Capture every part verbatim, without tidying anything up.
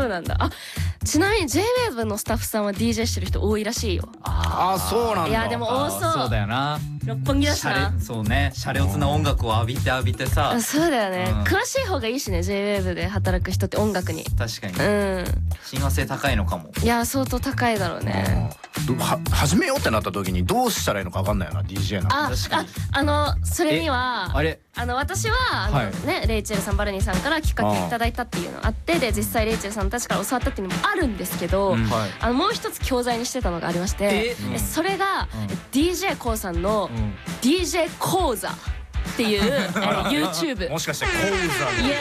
なんだ。あ、ちなみに ジェイウェーブ のスタッフさんは ディージェー してる人多いらしいよ。 ああそうなんだ。 いやでも多そう。 そうだよな。 六本木だしな。 そうね、シャレオツな音楽を浴びて浴びてさ。 そうだよね、詳しい方がいいしね、 ジェイウェーブ で働く人って音楽に。 確かに。 うん、 親和性高いのかも。 いや相当高いだろうね。 は始めようってなった時にどうしたらいいのか分かんないよな ディージェー なんて。 あああのそれにはあれあの私はあの、ね、レイチェルさんバルニーさんからきっかけいただいたっていうのあってで実際レイチェルさんたちから教わったっていうのもあるんですけど、あのもう一つ教材にしてたのがありまして、それが ディージェー コウさんの ディージェー 講座っていう YouTube。 もしかして講座。 Yes、 ディージェー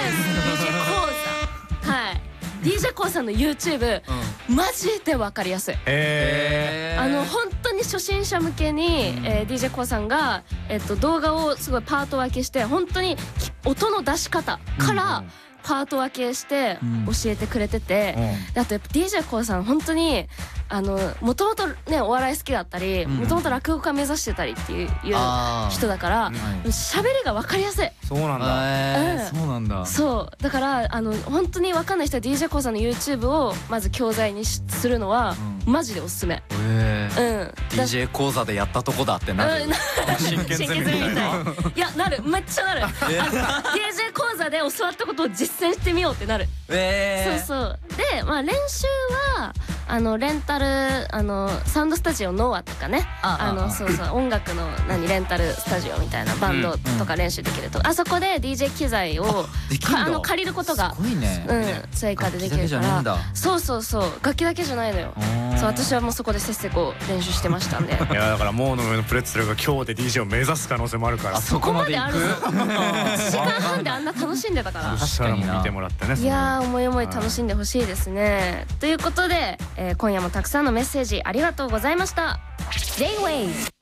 講座。はい、ディージェー コウさんの YouTube、マジでわかりやすい。 へあの本当に初心者向けに、えー、ディージェー コウさんが、えっと、動画をすごいパート分けして本当に音の出し方からパート分けして教えてくれてて、であとやっぱ ディージェー コウさん本当にあのもともとねお笑い好きだったりもともと落語家目指してたりっていう人だから喋りが分かりやすい。 そうなんだ。 そうなんだ。 そうだからあの本当に分かんない人は ディージェー コウさんの YouTube をまず教材にするのはマジでおすすめ。うん。 ディージェー 講座でやったとこだってなる。 真剣ゼミみたいな。 いやなる、めっちゃなる。ディージェー 講座で教わったことを実践してみようってなる。そうそうでまあ練習はあのレンタルあのサウンドスタジオノアとかね、あのそうそう音楽の何レンタルスタジオみたいなバンドとか練習できると、あそこで ディージェー 機材をあの借りることがうん追加でできるから、そうそうそう楽器だけじゃないのよ。そう私はもうそこでせっせこ練習してましたんで。 いやだからモーの上のプレッツェルが今日で ディージェー を目指す可能性もあるから。 そこまであるぞ。いちじかんはんであんな楽しんでたから。 確かに見てもらってね。 いやー思い思い楽しんでほしいですね。ということで、えー、今夜もたくさんのメッセージありがとうございました。 J-ウェイブ